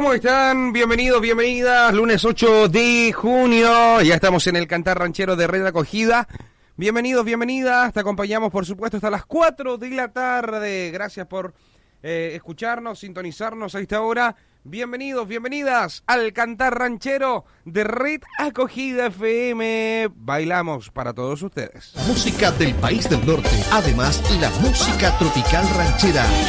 ¿Cómo están? Bienvenidos, bienvenidas. Lunes 8 de junio. Ya estamos en el Cantar Ranchero de Red Acogida. Bienvenidos, bienvenidas. Te acompañamos, por supuesto, hasta las 4 de la tarde. Gracias por escucharnos, sintonizarnos a esta hora. Bienvenidos, bienvenidas al Cantar Ranchero de Red Acogida FM. Bailamos para todos ustedes. Música del país del norte. Además, la música tropical ranchera.